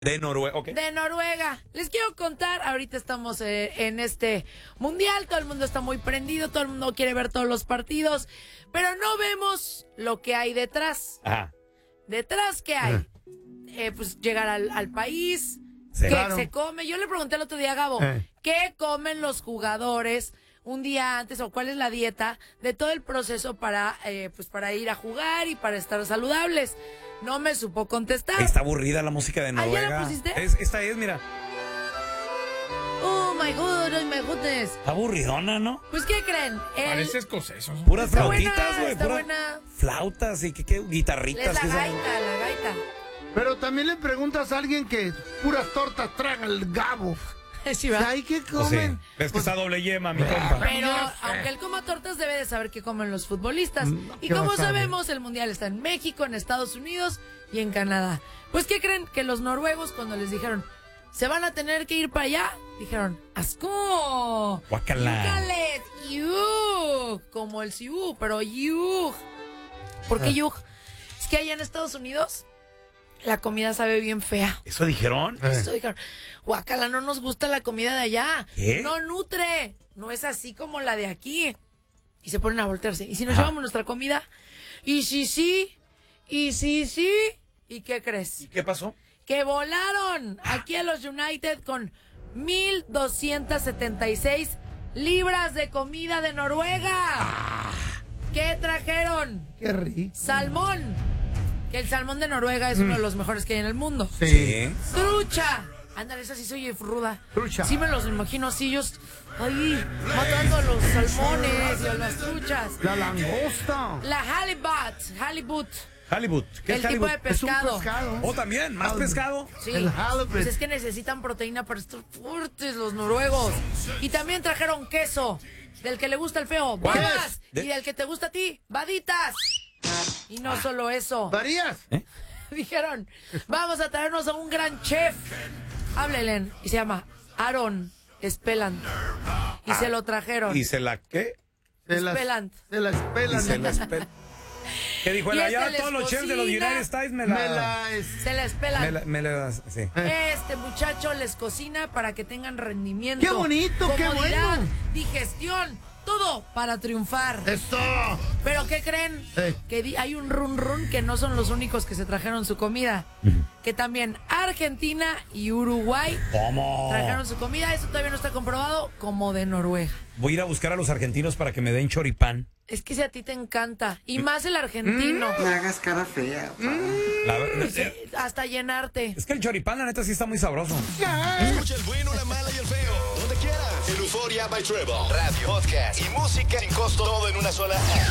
De Noruega, ok. De Noruega. Les quiero contar, ahorita estamos en este mundial, todo el mundo está muy prendido, todo el mundo quiere ver todos los partidos, pero no vemos lo que hay detrás. Ajá. ¿Detrás qué hay? Pues llegar al país, Sí. ¿qué Claro. se come? Yo le pregunté el otro día a Gabo, ¿qué comen los jugadores un día antes o cuál es la dieta de todo el proceso para ir a jugar y para estar saludables? No me supo contestar. Está aburrida la música de Noruega. ¿ya la pusiste? Esta es, mira. Oh my god, oh my goodness. Está aburridona, ¿no? Pues, ¿qué creen? Parece escoceso. Puras Está buena, flautitas, güey. está Puras buena. flautas y qué guitarritas. Es la ¿qué gaita, la gaita. Pero también le preguntas a alguien que puras tortas traga el Gabo. Sí, ¿va? ¿Ay, qué Pues sí. comen? Ves que está doble yema, mi compa. Pero aunque él coma tortas, debe de saber qué comen los futbolistas. Y ¿qué como vas a ver? sabemos, el mundial está en México, en Estados Unidos y en Canadá. Pues, ¿qué creen? Que los noruegos, cuando les dijeron, se van a tener que ir para allá, dijeron, ¡asco! Guácala. ¡Yúcales! ¡Yug! Como el siú, pero yug. ¿Por qué yug? Es que allá en Estados Unidos la comida sabe bien fea. ¿Eso dijeron? Eso dijeron, guacala, no nos gusta la comida de allá. ¿Qué? No nutre. No es así como la de aquí. Y se ponen a voltearse. ¿Y si nos llevamos nuestra comida? ¿Y si sí? ¿Y si sí? ¿Y qué crees? ¿Y qué pasó? Que volaron aquí a los United con 1,276 libras de comida de Noruega. ¿Qué trajeron? Qué rico. Salmón. Que el salmón de Noruega es uno de los mejores que hay en el mundo. Sí. ¡Trucha! Ándale, esa sí soy ruda. Trucha. Sí me los imagino así, ellos ahí matando a los salmones y a las truchas. La langosta. La halibut. Halibut. ¿Qué El es tipo halibut? de pescado. Es un pescado. Oh, también, más pescado. Sí, El halibut. pues es que necesitan proteína para estar fuertes los noruegos. Y también trajeron queso, del que le gusta el feo, babas. ¿De? Y del que te gusta a ti, baditas. Y no solo eso. ¿Varías? Dijeron, vamos a traernos a un gran chef. Háblele. Y se llama Aaron Spelland. Y se lo trajeron. ¿Y se la qué? Speland. Se la espelan. Y se la espera. ¿Qué dijo? Y es Ya que todos les los chefs de los cocina. United States Me la Se la Speland. me la sí. Este muchacho les cocina para que tengan rendimiento. ¡Qué bonito, qué comodidad, bueno! digestión, todo para triunfar. ¡Eso! Pero ¿qué creen? Que hay un run que no son los únicos que se trajeron su comida. Que también Argentina y Uruguay ¿Cómo? trajeron su comida. Eso todavía no está comprobado, como de Noruega. Voy a ir a buscar a los argentinos para que me den choripán. Es que si a ti te encanta. Y más el argentino. No hagas cara fea. Hasta llenarte. Es que el choripán, la neta, sí está muy sabroso. Escucha el bueno, la mala y el feo. Donde quieras. En Euforia by Trevor. Radio, podcast y música sin costo. Todo en una sola app.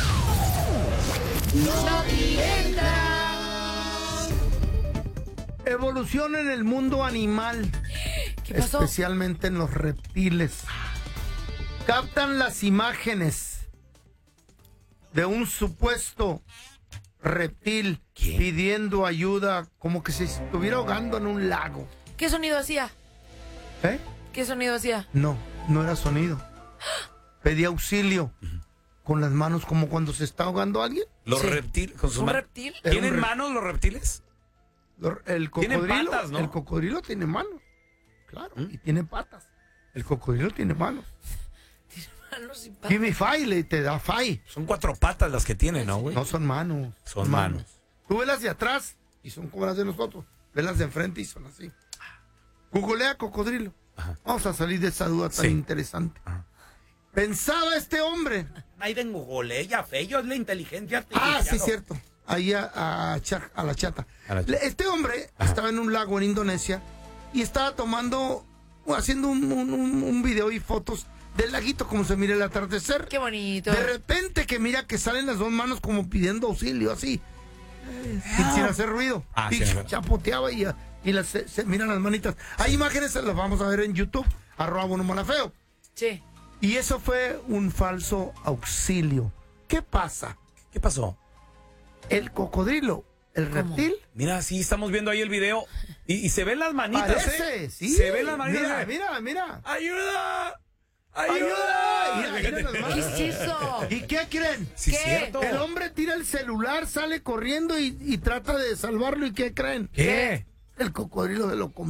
Evolución en el mundo animal. ¿Qué pasó? Especialmente en los reptiles. Captan las imágenes de un supuesto reptil ¿Qué? pidiendo ayuda, como que se estuviera ahogando en un lago. ¿Qué sonido hacía? ¿Eh? ¿Qué sonido hacía? No, no era sonido. Pedía auxilio con las manos, como cuando se está ahogando alguien. Los Sí. reptiles con sus ¿Un manos. reptil? Era ¿Tienen un manos los reptiles? El Tienen cocodrilo, patas, ¿no? el cocodrilo tiene manos, claro, y tiene patas. El cocodrilo tiene manos. Manos y patas. Give me five, te da five. Son 4 patas las que tienen, ¿no, güey? No son manos. Son manos. Tú ves las de atrás y son como las de nosotros. Ves las de enfrente y son así. Googlea cocodrilo. Ajá. Vamos a salir de esa duda tan Sí. interesante. Ajá. Pensaba este hombre. Ahí en Google, ya feo, es la inteligencia Ah, artificial. sí, cierto. Ahí a la chata. A la chata. Este hombre estaba en un lago en Indonesia y estaba haciendo un video y fotos del laguito, como se mira el atardecer. Qué bonito. De repente que mira que salen las dos manos como pidiendo auxilio, así, sin hacer ruido. Ah, y sí, es verdad. chapoteaba y se miran las manitas. Hay imágenes, las vamos a ver en YouTube, @buenomalafeo. Sí. Y eso fue un falso auxilio. ¿Qué pasa? ¿Qué pasó? El cocodrilo, el reptil, Mira, sí, estamos viendo ahí el video y se ven las manitas, parece, ¿eh? sí. Se ven las manitas. Mira, ¿eh? mira. ¡Ayuda! ¡Ayuda! Mira las ¿Qué manos. es eso? ¿Y qué creen? Sí, ¿Qué? cierto. El hombre tira el celular, sale corriendo y trata de salvarlo. ¿Y qué creen? ¿Qué? el cocodrilo de lo